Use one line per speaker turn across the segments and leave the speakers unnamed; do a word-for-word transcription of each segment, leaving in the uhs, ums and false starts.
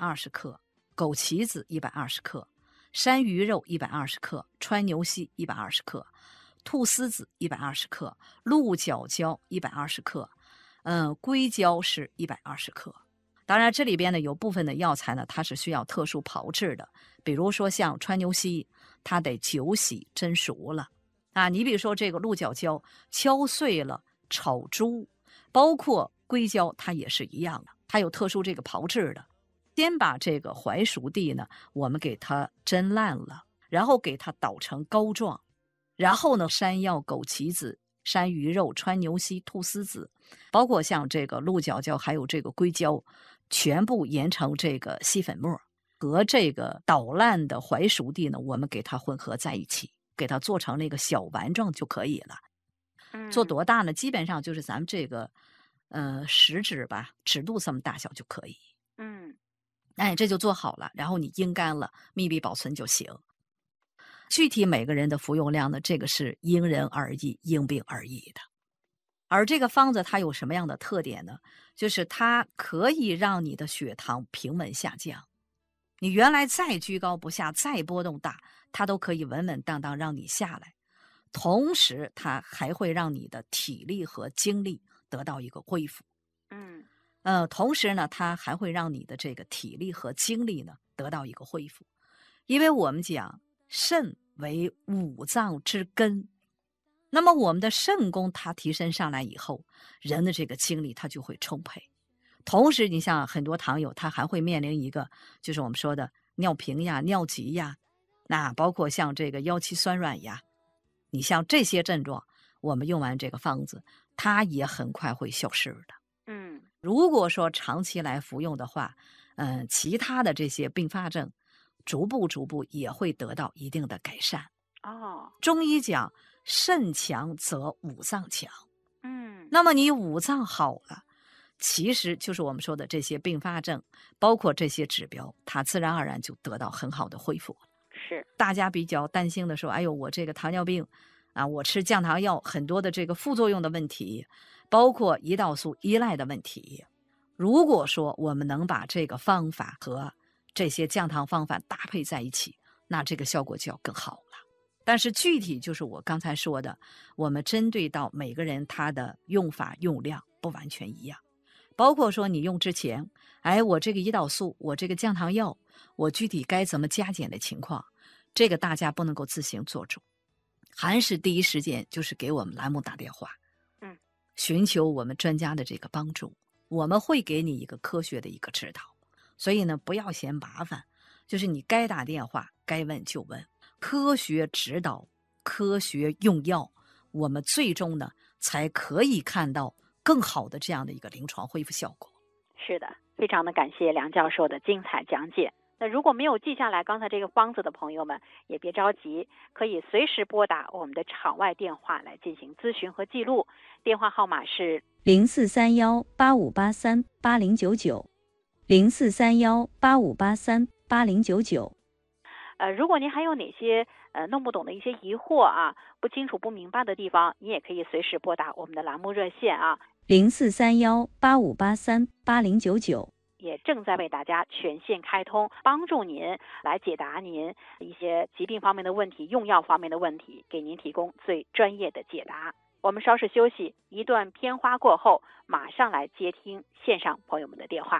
二十克，枸杞子一百二十克，山萸肉一百二十克，川牛膝一百二十克，菟丝子一百二十克，鹿角胶一百二十克，嗯，硅胶是一百二十克。当然这里边呢有部分的药材呢它是需要特殊炮制的，比如说像川牛膝它得酒洗蒸熟了啊，你比如说这个鹿角胶敲碎了炒猪，包括硅胶它也是一样的，它有特殊这个炮制的。先把这个槐熟地呢我们给它蒸烂了，然后给它捣成膏状，然后呢山药、枸杞子、山萸肉、川牛膝、菟丝子，包括像这个鹿角胶还有这个硅胶，全部研成这个细粉末，和这个捣烂的槐熟地呢我们给它混合在一起，给它做成那个小丸状就可以了。做多大呢？基本上就是咱们这个呃食指吧，指肚这么大小就可以。
嗯，
哎，这就做好了，然后你阴干了，密闭保存就行。具体每个人的服用量呢，这个是因人而异，因病而异的。而这个方子它有什么样的特点呢？就是它可以让你的血糖平稳下降，你原来再居高不下，再波动大，它都可以稳稳当当让你下来。同时它还会让你的体力和精力得到一个恢复。
嗯，
呃，同时呢它还会让你的这个体力和精力呢得到一个恢复。因为我们讲肾为五脏之根，那么我们的肾功它提升上来以后，人的这个精力它就会充沛。同时你像很多糖友他还会面临一个就是我们说的尿频呀、尿急呀，那包括像这个腰膝酸软呀，你像这些症状我们用完这个方子它也很快会消失的。
嗯，
如果说长期来服用的话，嗯，其他的这些并发症逐步逐步也会得到一定的改善。
哦，
中医讲肾强则五脏强，
嗯，
那么你五脏好了，其实就是我们说的这些并发症，包括这些指标，它自然而然就得到很好的恢复。
是，
大家比较担心的说，哎呦，我这个糖尿病啊，我吃降糖药很多的这个副作用的问题，包括胰岛素依赖的问题。如果说我们能把这个方法和这些降糖方法搭配在一起，那这个效果就要更好了。但是具体就是我刚才说的，我们针对到每个人他的用法用量不完全一样，包括说你用之前，哎，我这个胰岛素，我这个降糖药，我具体该怎么加减的情况，这个大家不能够自行做主，还是第一时间就是给我们栏目打电话，
嗯，
寻求我们专家的这个帮助，我们会给你一个科学的一个指导。所以呢，不要嫌麻烦，就是你该打电话该问就问，科学指导，科学用药，我们最终呢才可以看到更好的这样的一个临床恢复效果。
是的，非常的感谢梁教授的精彩讲解。那如果没有记下来刚才这个方子的朋友们也别着急，可以随时拨打我们的场外电话来进行咨询和记录，电话号码是
零四三幺八五八三八零九九，零四三幺八五八三八零九九。
呃，如果您还有哪些呃弄不懂的一些疑惑啊，不清楚不明白的地方，你也可以随时拨打我们的栏目热线啊，
零四三幺八五八三八零九九。
也正在为大家全线开通，帮助您来解答您一些疾病方面的问题、用药方面的问题，给您提供最专业的解答。我们稍事休息，一段片花过后，马上来接听线上朋友们的电话。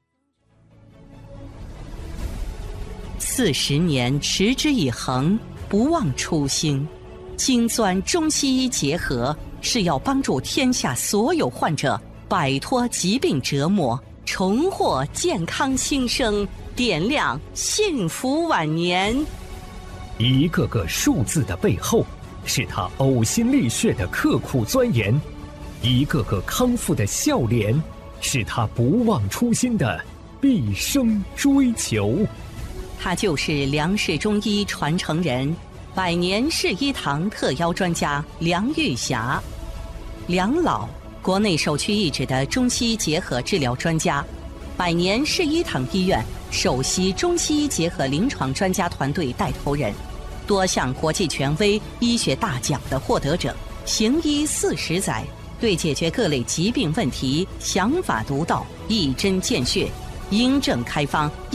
四十年持之以恒，不忘初心。精钻中西医结合，是要帮助天下所有患者摆脱疾病折磨，重获健康新生，点亮幸福晚年。
一个个数字的背后，是他呕心沥血的刻苦钻研；一个个康复的笑脸，是他不忘初心的毕生追求。
他就是梁氏中医传承人，百年世医堂特邀专家梁玉霞。梁老，国内首屈一指的中西医结合治疗专家，百年世医堂医院首席中西医结合临床专家团队带头人，多项国际权威医学大奖的获得者，行医四十载，对解决各类疾病问题想法独到，一针见血，因症开方。